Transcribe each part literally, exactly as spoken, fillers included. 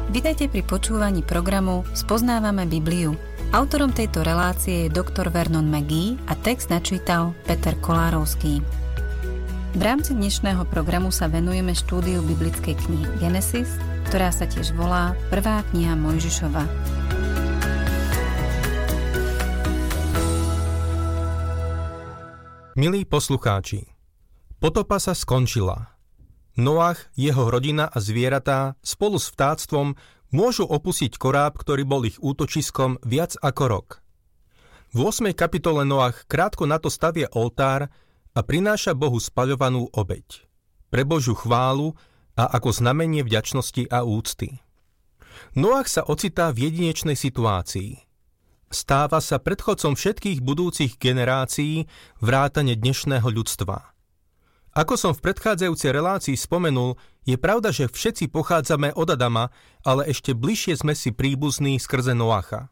Vitajte pri počúvaní programu Spoznávame Bibliu. Autorom tejto relácie je doktor Vernon McGee a text načítal Peter Kolárovský. V rámci dnešného programu sa venujeme štúdiu biblickej knihy Genesis, ktorá sa tiež volá Prvá kniha Mojžišova. Milí poslucháči, potopa sa skončila. Noach, jeho rodina a zvieratá spolu s vtáctvom môžu opustiť koráb, ktorý bol ich útočiskom viac ako rok. V ôsmej kapitole Noach krátko na to stavie oltár a prináša Bohu spaľovanú obeť, pre Božiu chválu a ako znamenie vďačnosti a úcty. Noach sa ocitá v jedinečnej situácii. Stáva sa predchodcom všetkých budúcich generácií vrátane dnešného ľudstva. Ako som v predchádzajúcej relácii spomenul, je pravda, že všetci pochádzame od Adama, ale ešte bližšie sme si príbuzní skrze Noacha.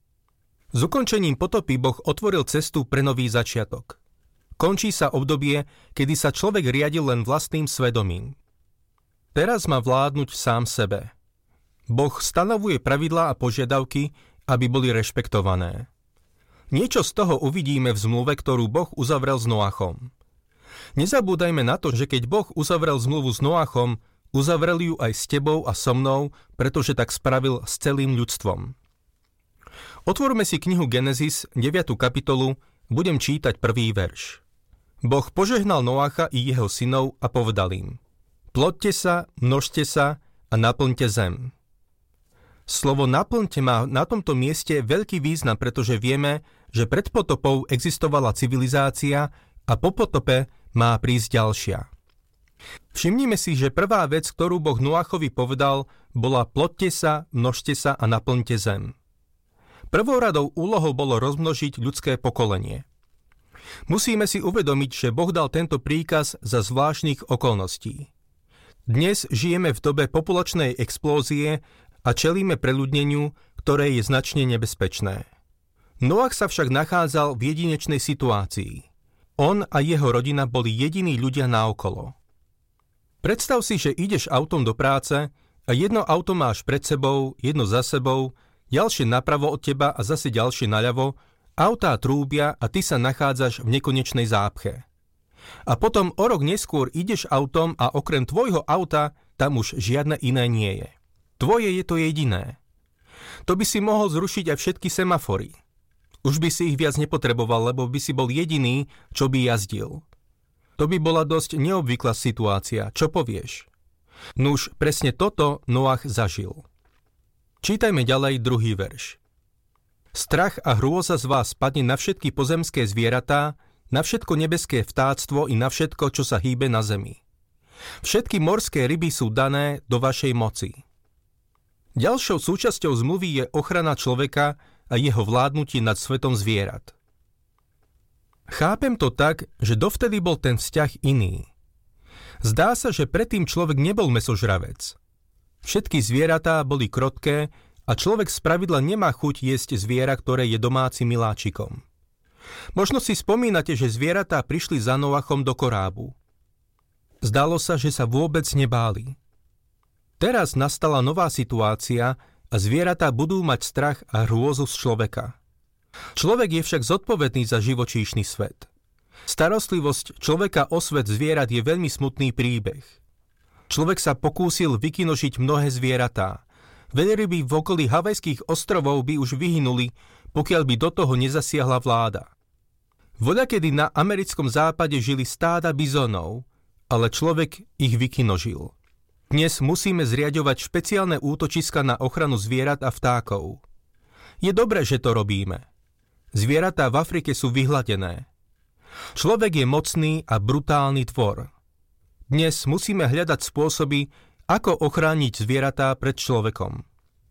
S ukončením potopy Boh otvoril cestu pre nový začiatok. Končí sa obdobie, kedy sa človek riadil len vlastným svedomím. Teraz má vládnuť sám sebe. Boh stanovuje pravidlá a požiadavky, aby boli rešpektované. Niečo z toho uvidíme v zmluve, ktorú Boh uzavrel s Noachom. Nezabúdajme na to, že keď Boh uzavrel zmluvu s Noachom, uzavrel ju aj s tebou a so mnou, pretože tak spravil s celým ľudstvom. Otvorme si knihu Genesis, deviatu kapitolu, budem čítať prvý verš. Boh požehnal Noacha i jeho synov a povedal im: Plodte sa, množte sa a naplňte zem. Slovo naplňte má na tomto mieste veľký význam, pretože vieme, že pred potopou existovala civilizácia a po potope má prísť ďalšia. Všimnime si, že prvá vec, ktorú Boh Noachovi povedal, bola plodte sa, množte sa a naplňte zem. Prvoradou úlohou bolo rozmnožiť ľudské pokolenie. Musíme si uvedomiť, že Boh dal tento príkaz za zvláštnych okolností. Dnes žijeme v dobe populačnej explózie a čelíme preľudneniu, ktoré je značne nebezpečné. Noach sa však nachádzal v jedinečnej situácii. On a jeho rodina boli jediní ľudia naokolo. Predstav si, že ideš autom do práce a jedno auto máš pred sebou, jedno za sebou, ďalšie napravo od teba a zase ďalšie naľavo, autá trúbia a ty sa nachádzaš v nekonečnej zápche. A potom o rok neskôr ideš autom a okrem tvojho auta tam už žiadne iné nie je. Tvoje je to jediné. To by si mohol zrušiť aj všetky semafory. Už by si ich viac nepotreboval, lebo by si bol jediný, čo by jazdil. To by bola dosť neobvyklá situácia, čo povieš? Nuž, presne toto Noach zažil. Čítajme ďalej druhý verš. Strach a hrôza z vás spadne na všetky pozemské zvieratá, na všetko nebeské vtáctvo i na všetko, čo sa hýbe na zemi. Všetky morské ryby sú dané do vašej moci. Ďalšou súčasťou zmluvy je ochrana človeka a jeho vládnutie nad svetom zvierat. Chápem to tak, že dovtedy bol ten vzťah iný. Zdá sa, že predtým človek nebol mäsožravec. Všetky zvieratá boli krotké a človek spravidla nemá chuť jesť zviera, ktoré je domácim miláčikom. Možno si spomínate, že zvieratá prišli za Noachom do korábu. Zdalo sa, že sa vôbec nebáli. Teraz nastala nová situácia a zvieratá budú mať strach a hrôzu z človeka. Človek je však zodpovedný za živočíšny svet. Starostlivosť človeka o svet zvierat je veľmi smutný príbeh. Človek sa pokúsil vykinožiť mnohé zvieratá. Veľryby v okolí Havajských ostrovov by už vyhynuli, pokiaľ by do toho nezasiahla vláda. Voľakedy na americkom západe žili stáda bizonov, ale človek ich vykinožil. Dnes musíme zriaďovať špeciálne útočiska na ochranu zvierat a vtákov. Je dobré, že to robíme. Zvieratá v Afrike sú vyhladené. Človek je mocný a brutálny tvor. Dnes musíme hľadať spôsoby, ako ochrániť zvieratá pred človekom.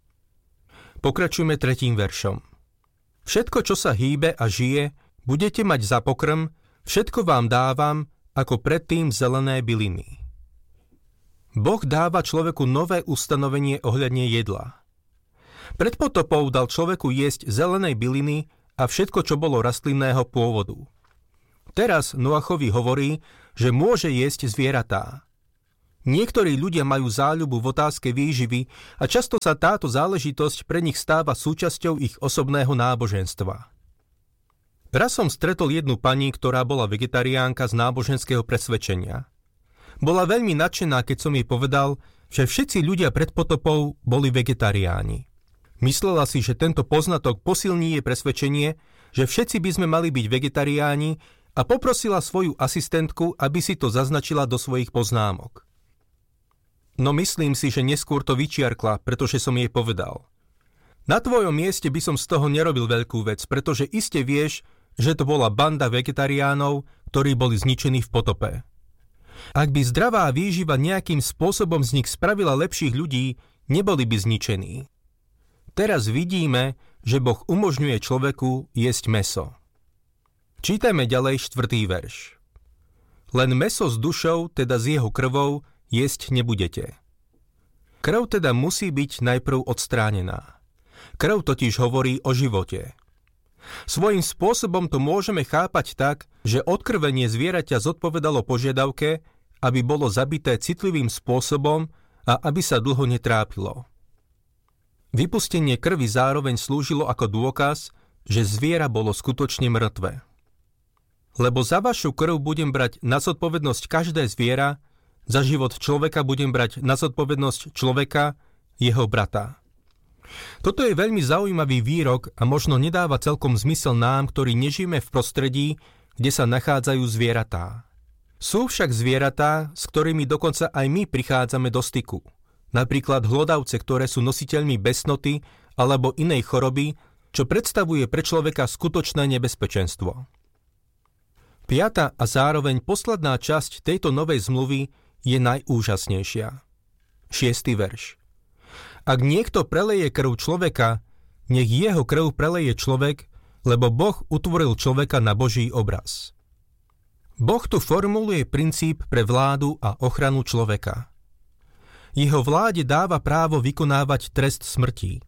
Pokračujme tretím veršom. Všetko, čo sa hýbe a žije, budete mať za pokrm, všetko vám dávam, ako predtým zelené byliny. Boh dáva človeku nové ustanovenie ohľadne jedla. Pred potopou dal človeku jesť zelenej byliny a všetko, čo bolo rastlinného pôvodu. Teraz Noachovi hovorí, že môže jesť zvieratá. Niektorí ľudia majú záľubu v otázke výživy a často sa táto záležitosť pre nich stáva súčasťou ich osobného náboženstva. Raz som stretol jednu pani, ktorá bola vegetariánka z náboženského presvedčenia. Bola veľmi nadšená, keď som jej povedal, že všetci ľudia pred potopou boli vegetariáni. Myslela si, že tento poznatok posilní jej presvedčenie, že všetci by sme mali byť vegetariáni, a poprosila svoju asistentku, aby si to zaznačila do svojich poznámok. No myslím si, že neskôr to vyčiarkla, pretože som jej povedal. Na tvojom mieste by som z toho nerobil veľkú vec, pretože iste vieš, že to bola banda vegetariánov, ktorí boli zničení v potope. Ak by zdravá výživa nejakým spôsobom z nich spravila lepších ľudí, neboli by zničení. Teraz vidíme, že Boh umožňuje človeku jesť mäso. Čítajme ďalej štvrtý verš. Len mäso s dušou, teda s jeho krvou, jesť nebudete. Krv teda musí byť najprv odstránená. Krv totiž hovorí o živote. Svojím spôsobom to môžeme chápať tak, že odkrvenie zvieraťa zodpovedalo požiadavke, aby bolo zabité citlivým spôsobom a aby sa dlho netrápilo. Vypustenie krvi zároveň slúžilo ako dôkaz, že zviera bolo skutočne mŕtve. Lebo za vašu krv budem brať na zodpovednosť každé zviera, za život človeka budem brať na zodpovednosť človeka, jeho brata. Toto je veľmi zaujímavý výrok a možno nedáva celkom zmysel nám, ktorí nežijeme v prostredí, kde sa nachádzajú zvieratá. Sú však zvieratá, s ktorými dokonca aj my prichádzame do styku. Napríklad hlodavce, ktoré sú nositeľmi besnoty alebo inej choroby, čo predstavuje pre človeka skutočné nebezpečenstvo. Piata a zároveň posledná časť tejto novej zmluvy je najúžasnejšia. Šiestý verš. Ak niekto preleje krv človeka, nech jeho krv preleje človek, lebo Boh utvoril človeka na Boží obraz. Boh tu formuluje princíp pre vládu a ochranu človeka. Jeho vláde dáva právo vykonávať trest smrti.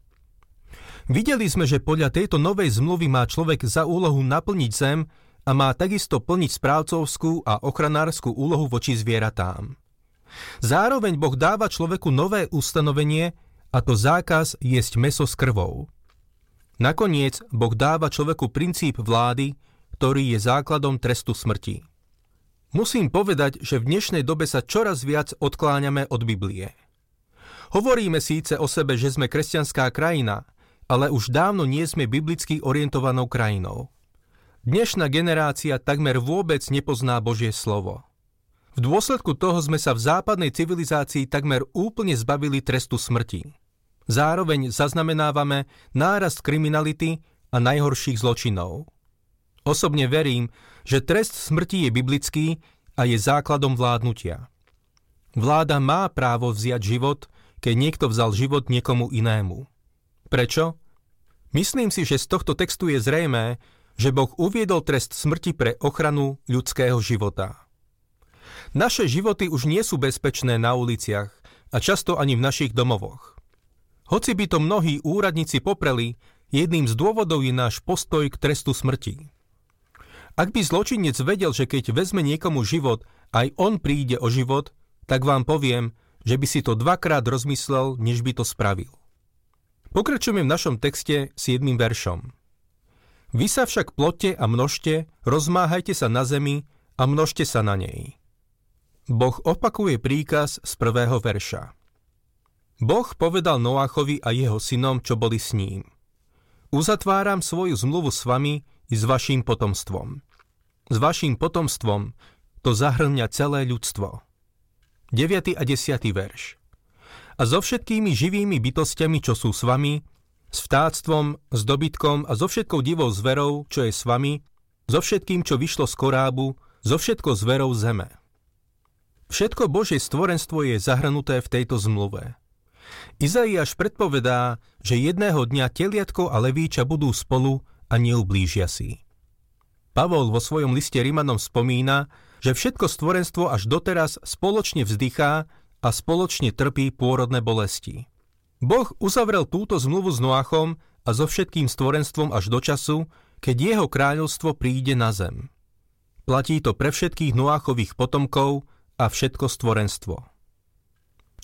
Videli sme, že podľa tejto novej zmluvy má človek za úlohu naplniť zem a má takisto plniť správcovskú a ochranárskú úlohu voči zvieratám. Zároveň Boh dáva človeku nové ustanovenie, a to zákaz jesť mäso s krvou. Nakoniec Boh dáva človeku princíp vlády, ktorý je základom trestu smrti. Musím povedať, že v dnešnej dobe sa čoraz viac odkláňame od Biblie. Hovoríme síce o sebe, že sme kresťanská krajina, ale už dávno nie sme biblicky orientovanou krajinou. Dnešná generácia takmer vôbec nepozná Božie slovo. V dôsledku toho sme sa v západnej civilizácii takmer úplne zbavili trestu smrti. Zároveň zaznamenávame nárast kriminality a najhorších zločinov. Osobne verím, že trest smrti je biblický a je základom vládnutia. Vláda má právo vziať život, keď niekto vzal život niekomu inému. Prečo? Myslím si, že z tohto textu je zrejmé, že Boh uviedol trest smrti pre ochranu ľudského života. Naše životy už nie sú bezpečné na uliciach a často ani v našich domovoch. Hoci by to mnohí úradníci popreli, jedným z dôvodov je náš postoj k trestu smrti. Ak by zločinec vedel, že keď vezme niekomu život, aj on príde o život, tak vám poviem, že by si to dvakrát rozmyslel, než by to spravil. Pokračujeme v našom texte s jedným veršom. Vy sa však plotte a množte, rozmáhajte sa na zemi a množte sa na nej. Boh opakuje príkaz z prvého verša. Boh povedal Noáchovi a jeho synom, čo boli s ním. Uzatváram svoju zmluvu s vami i s vaším potomstvom. S vaším potomstvom to zahrňa celé ľudstvo. deviaty a desiaty verš. A so všetkými živými bytostiami, čo sú s vami, s vtáctvom, s dobytkom a so všetkou divou zverou, čo je s vami, so všetkým, čo vyšlo z korábu, so všetkou zverou zeme. Všetko Božie stvorenstvo je zahrnuté v tejto zmluve. Izaiáš predpovedá, že jedného dňa teliatko a levíča budú spolu a neublížia si. Pavol vo svojom liste Rimanom spomína, že všetko stvorenstvo až doteraz spoločne vzdychá a spoločne trpí pôrodné bolesti. Boh uzavrel túto zmluvu s Noachom a so všetkým stvorenstvom až do času, keď jeho kráľovstvo príde na zem. Platí to pre všetkých Noachových potomkov a všetko stvorenstvo.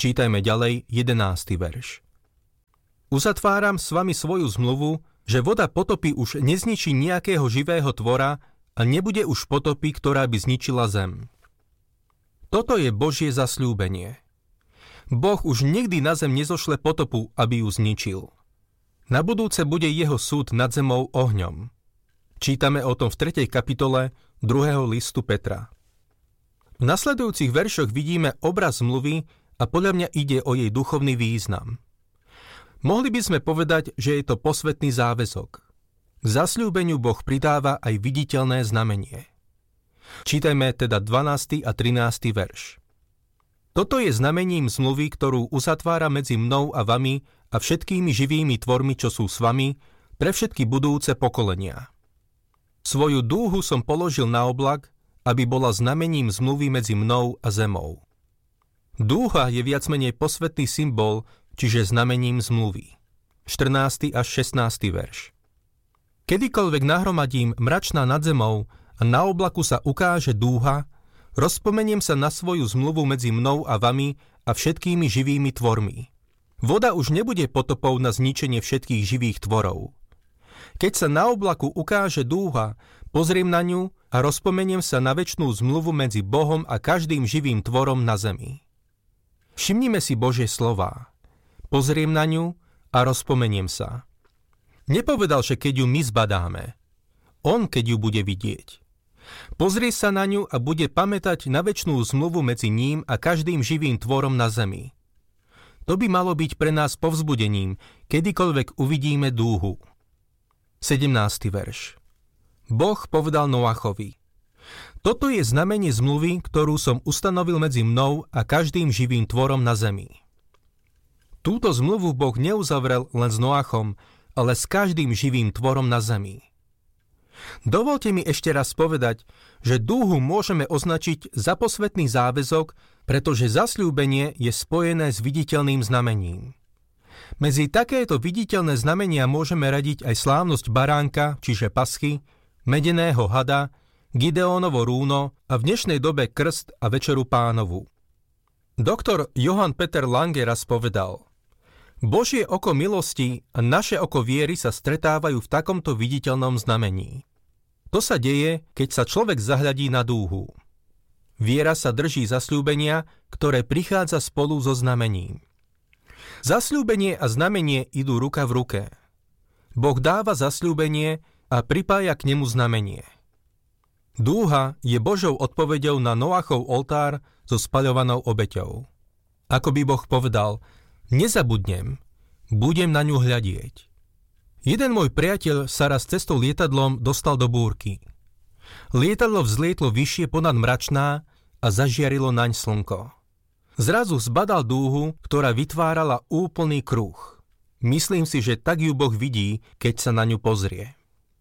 Čítajme ďalej jedenásty verš. Uzatváram s vami svoju zmluvu, že voda potopy už nezničí nejakého živého tvora a nebude už potopy, ktorá by zničila zem. Toto je Božie zasľúbenie. Boh už nikdy na zem nezošle potopu, aby ju zničil. Na budúce bude jeho súd nad zemou ohňom. Čítame o tom v tretej kapitole druhého listu Petra. V nasledujúcich veršoch vidíme obraz zmluvy a podľa mňa ide o jej duchovný význam. Mohli by sme povedať, že je to posvätný záväzok. K zasľúbeniu Boh pridáva aj viditeľné znamenie. Čítajme teda dvanásty a trinásty verš. Toto je znamením zmluvy, ktorú uzatvára medzi mnou a vami a všetkými živými tvormi, čo sú s vami, pre všetky budúce pokolenia. Svoju dúhu som položil na oblak, aby bola znamením zmluvy medzi mnou a zemou. Dúha je viac menej posvätný symbol, čiže znamením zmluvy. štrnásty až šestnásty verš. Kedykoľvek nahromadím mračná nad zemou a na oblaku sa ukáže dúha, rozpomeniem sa na svoju zmluvu medzi mnou a vami a všetkými živými tvormi. Voda už nebude potopou na zničenie všetkých živých tvorov. Keď sa na oblaku ukáže dúha, pozriem na ňu a rozpomeniem sa na večnú zmluvu medzi Bohom a každým živým tvorom na zemi. Všimnime si Božie slová. Pozriem na ňu a rozpomeniem sa. Nepovedal, že keď ju my zbadáme. On, keď ju bude vidieť. Pozrie sa na ňu a bude pamätať na večnú zmluvu medzi ním a každým živým tvorom na zemi. To by malo byť pre nás povzbudením, kedykoľvek uvidíme dúhu. sedemnásty verš. Boh povedal Noachovi: Toto je znamenie zmluvy, ktorú som ustanovil medzi mnou a každým živým tvorom na zemi. Túto zmluvu Boh neuzavrel len s Noachom, ale s každým živým tvorom na zemi. Dovolte mi ešte raz povedať, že dúhu môžeme označiť za posvätný záväzok, pretože zasľúbenie je spojené s viditeľným znamením. Medzi takéto viditeľné znamenia môžeme radiť aj slávnosť baránka, čiže paschy, medeného hada, Gideónovo rúno a v dnešnej dobe krst a večeru Pánovu. Doktor Johann Peter Lange raz povedal: Božie oko milosti a naše oko viery sa stretávajú v takomto viditeľnom znamení. To sa deje, keď sa človek zahľadí na dúhu. Viera sa drží zasľúbenia, ktoré prichádza spolu so znamením. Zasľúbenie a znamenie idú ruka v ruke. Boh dáva zasľúbenie a pripája k nemu znamenie. Dúha je Božou odpoveďou na Noachov oltár so spaľovanou obeťou. Ako by Boh povedal: Nezabudnem, budem na ňu hľadieť. Jeden môj priateľ sa raz cestou lietadlom dostal do búrky. Lietadlo vzlietlo vyššie ponad mračná a zažiarilo naň slnko. Zrazu zbadal dúhu, ktorá vytvárala úplný kruh. Myslím si, že tak ju Boh vidí, keď sa na ňu pozrie.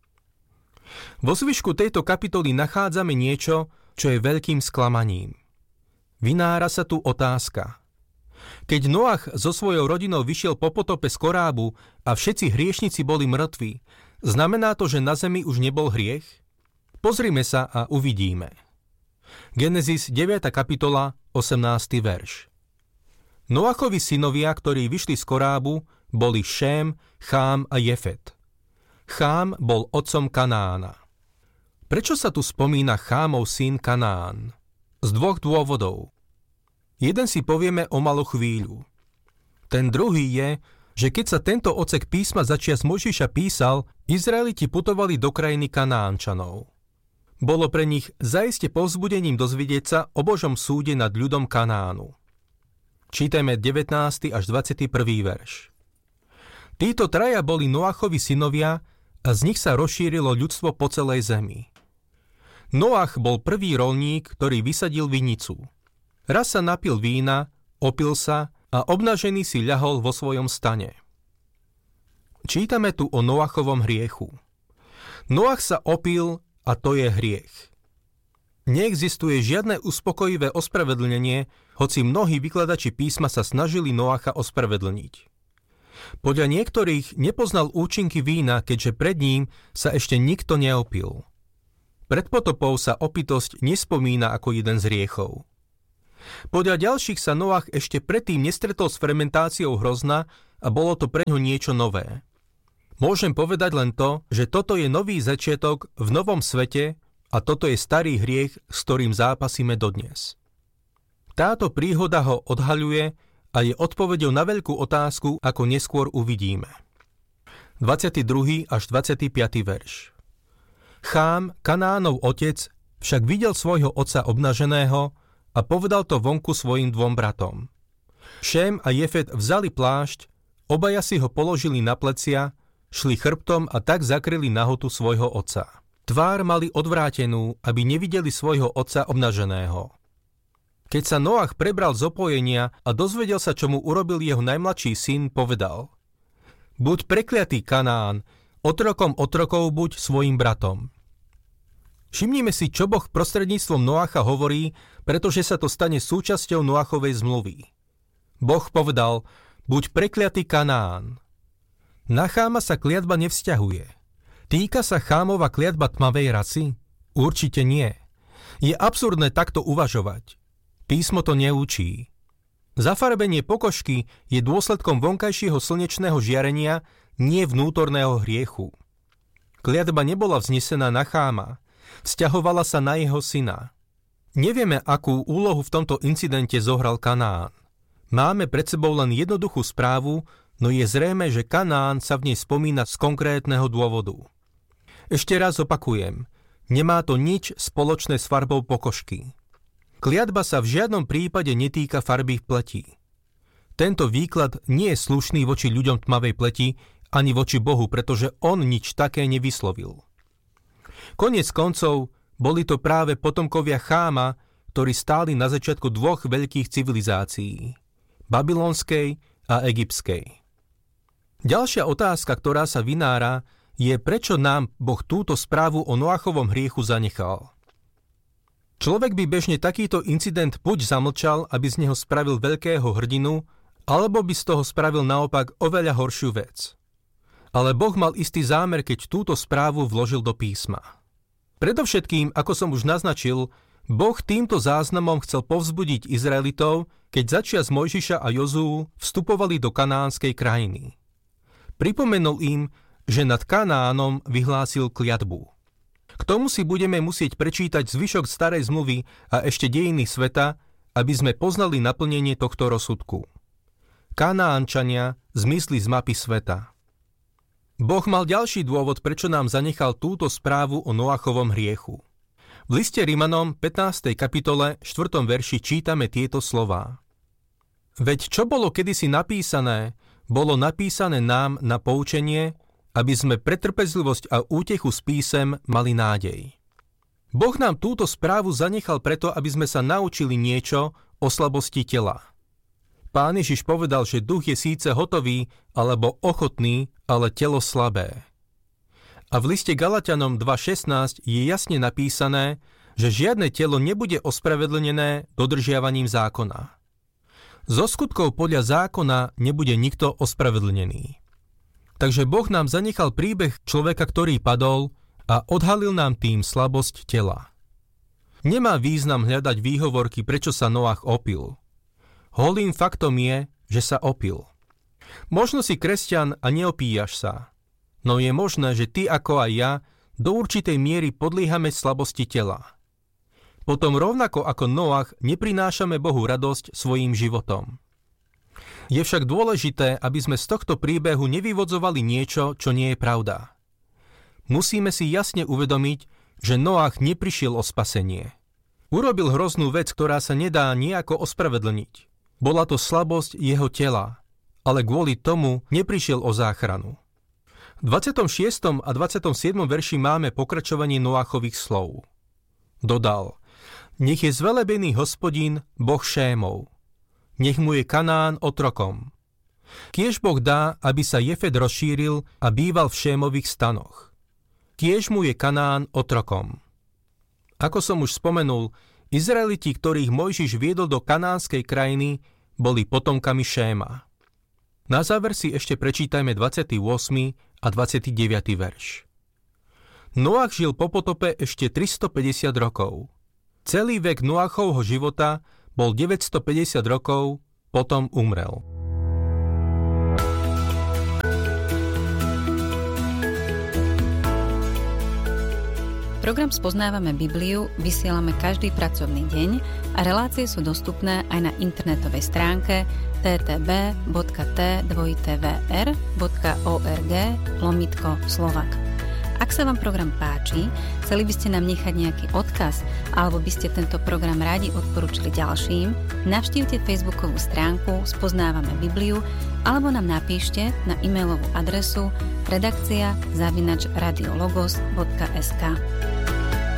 Vo zvyšku tejto kapitoly nachádzame niečo, čo je veľkým sklamaním. Vynára sa tu otázka. Keď Noach so svojou rodinou vyšiel po potope z korábu a všetci hriešnici boli mŕtvi, znamená to, že na zemi už nebol hriech? Pozrime sa a uvidíme. Genesis deviata kapitola, osemnásty verš. Noachovi synovia, ktorí vyšli z korábu, boli Šém, Chám a Jefet. Chám bol otcom Kanána. Prečo sa tu spomína Chámov syn Kanán? Z dvoch dôvodov. Jeden si povieme o malú chvíľu. Ten druhý je, že keď sa tento odsek písma začias Mojžiša písal, Izraeliti putovali do krajiny Kanánčanov. Bolo pre nich zaiste povzbudením dozvedieť sa o Božom súde nad ľudom Kanánu. Čítajme devätnásty až dvadsiaty prvý verš. Títo traja boli Noachovi synovia a z nich sa rozšírilo ľudstvo po celej zemi. Noach bol prvý roľník, ktorý vysadil vinicu. Raz sa napil vína, opil sa a obnažený si ľahol vo svojom stane. Čítame tu o Noachovom hriechu. Noach sa opil a to je hriech. Neexistuje žiadne uspokojivé ospravedlnenie, hoci mnohí vykladači písma sa snažili Noacha ospravedlniť. Podľa niektorých nepoznal účinky vína, keďže pred ním sa ešte nikto neopil. Pred potopou sa opitosť nespomína ako jeden z hriechov. Podľa ďalších sa Noach ešte predtým nestretol s fermentáciou hrozna a bolo to pre ňo niečo nové. Môžem povedať len to, že toto je nový začiatok v novom svete a toto je starý hriech, s ktorým zápasíme dodnes. Táto príhoda ho odhaľuje a je odpoveďou na veľkú otázku, ako neskôr uvidíme. dvadsiaty druhý až dvadsiaty piaty verš. Chám, Kanánov otec, však videl svojho otca obnaženého a povedal to vonku svojim dvom bratom. Šém a Jefet vzali plášť, obaja si ho položili na plecia, šli chrbtom a tak zakryli nahotu svojho otca. Tvár mali odvrátenú, aby nevideli svojho otca obnaženého. Keď sa Noach prebral z opojenia a dozvedel sa, čo mu urobil jeho najmladší syn, povedal: Buď prekliatý Kanán, otrokom otrokov buď svojim bratom. Všimnime si, čo Boh prostredníctvom Noacha hovorí, pretože sa to stane súčasťou Noachovej zmluvy. Boh povedal: Buď prekliatý Kanán. Na Cháma sa kliatba nevzťahuje. Týka sa Chámova kliatba tmavej rasy? Určite nie. Je absurdné takto uvažovať. Písmo to neučí. Zafarbenie pokožky je dôsledkom vonkajšieho slnečného žiarenia, nie vnútorného hriechu. Kliatba nebola vznesená na Cháma, vzťahovala sa na jeho syna. Nevieme, akú úlohu v tomto incidente zohral Kanán. Máme pred sebou len jednoduchú správu, no je zrejme, že Kanán sa v nej spomína z konkrétneho dôvodu. Ešte raz opakujem, nemá to nič spoločné s farbou pokožky. Kliatba sa v žiadnom prípade netýka farby v pleti. Tento výklad nie je slušný voči ľuďom tmavej pleti, ani voči Bohu, pretože on nič také nevyslovil. Koniec koncov, boli to práve potomkovia Cháma, ktorí stáli na začiatku dvoch veľkých civilizácií, babylonskej a egyptskej. Ďalšia otázka, ktorá sa vynára, je, prečo nám Boh túto správu o Noachovom hriechu zanechal. Človek by bežne takýto incident buď zamlčal, aby z neho spravil veľkého hrdinu, alebo by z toho spravil naopak oveľa horšiu vec. Ale Boh mal istý zámer, keď túto správu vložil do písma. Predovšetkým, ako som už naznačil, Boh týmto záznamom chcel povzbudiť Izraelitov, keď začias Mojžiša a Jozuu vstupovali do kanánskej krajiny. Pripomenul im, že nad Kanánom vyhlásil kliatbu. K tomu si budeme musieť prečítať zvyšok starej zmluvy a ešte dejiny sveta, aby sme poznali naplnenie tohto rozsudku. Kanánčania zmizli z mapy sveta. Boh mal ďalší dôvod, prečo nám zanechal túto správu o Noachovom hriechu. V liste Rimanom pätnástej kapitole štvrtom verši čítame tieto slová. Veď čo bolo kedysi napísané, bolo napísané nám na poučenie, aby sme pre trpezlivosť a útechu z písem mali nádej. Boh nám túto správu zanechal preto, aby sme sa naučili niečo o slabosti tela. Pán Ježiš povedal, že duch je síce hotový alebo ochotný, ale telo slabé. A v liste Galatianom dva šestnásť je jasne napísané, že žiadne telo nebude ospravedlnené dodržiavaním zákona. Zo skutkov podľa zákona nebude nikto ospravedlnený. Takže Boh nám zanechal príbeh človeka, ktorý padol a odhalil nám tým slabosť tela. Nemá význam hľadať výhovorky, prečo sa Noach opil. Holým faktom je, že sa opil. Možno si kresťan a neopíjaš sa, no je možné, že ty ako aj ja do určitej miery podliehame slabosti tela. Potom rovnako ako Noach neprinášame Bohu radosť svojím životom. Je však dôležité, aby sme z tohto príbehu nevyvodzovali niečo, čo nie je pravda. Musíme si jasne uvedomiť, že Noach neprišiel o spasenie. Urobil hroznú vec, ktorá sa nedá nejako ospravedlniť. Bola to slabosť jeho tela, ale kvôli tomu neprišiel o záchranu. V dvadsiatom šiestom a dvadsiatom siedmom verši máme pokračovanie Noachových slov. Dodal: Nech je zvelebený Hospodín, Boh Šémov. Nech mu je Kanán otrokom. Kiež Boh dá, aby sa Jefet rozšíril a býval v Šémových stanoch. Kiež mu je Kanán otrokom. Ako som už spomenul, Izraeliti, ktorých Mojžiš viedol do kanánskej krajiny, boli potomkami Šéma. Na záver si ešte prečítajme dvadsiaty ôsmy a dvadsiaty deviaty verš. Noach žil po potope ešte tristopäťdesiat rokov. Celý vek Noachovho života bol deväťstopäťdesiat rokov, potom umrel. Program Spoznávame Bibliu vysielame každý pracovný deň a relácie sú dostupné aj na internetovej stránke w w w bodka t dva t v r bodka org lomítko Slovak. Ak sa vám program páči, chceli by ste nám nechať nejaký odkaz alebo by ste tento program radi odporúčili ďalším, navštívte facebookovú stránku Spoznávame Bibliu alebo nám napíšte na e-mailovú adresu redakcia zavináč radiologos bodka es ká.